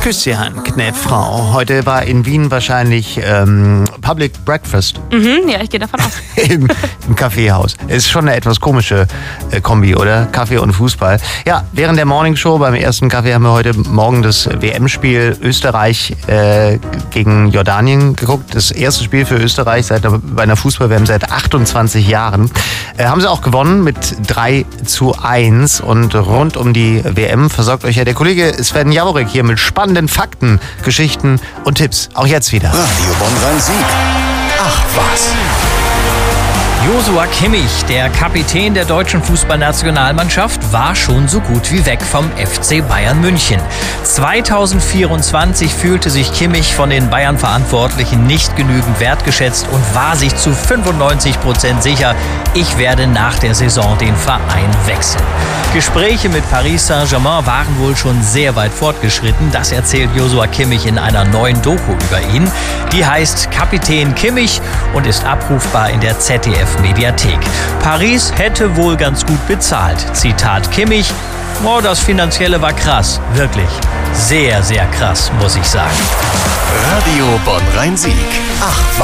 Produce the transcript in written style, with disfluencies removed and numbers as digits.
Christian Knepfrau. Heute war in Wien wahrscheinlich Public Breakfast Ja, ich gehe davon aus. im Kaffeehaus. Ist schon eine etwas komische Kombi, oder? Kaffee und Fußball. Ja, während der Morningshow beim ersten Kaffee haben wir heute Morgen das WM-Spiel Österreich gegen Jordanien geguckt. Das erste Spiel für Österreich bei einer Fußball-WM seit 28 Jahren. Haben sie auch gewonnen mit 3:1. Und rund um die WM versorgt euch ja der Kollege Sven Jaworek hier mit spannenden Fakten, Geschichten und Tipps. Auch jetzt wieder. Radio Bonn-Rhein-Sieg. Ach was. Joshua Kimmich, der Kapitän der deutschen Fußballnationalmannschaft, war schon so gut wie weg vom FC Bayern München. 2024 fühlte sich Kimmich von den Bayern-Verantwortlichen nicht genügend wertgeschätzt und war sich zu 95% sicher, ich werde nach der Saison den Verein wechseln. Gespräche mit Paris Saint-Germain waren wohl schon sehr weit fortgeschritten. Das erzählt Joshua Kimmich in einer neuen Doku über ihn. Die heißt Kapitän Kimmich und ist abrufbar in der ZDF-Mediathek. Paris hätte wohl ganz gut bezahlt. Zitat Kimmich: Oh, das Finanzielle war krass. Wirklich. Sehr, sehr krass, muss ich sagen. Radio Bonn-Rhein-Sieg. Ach was.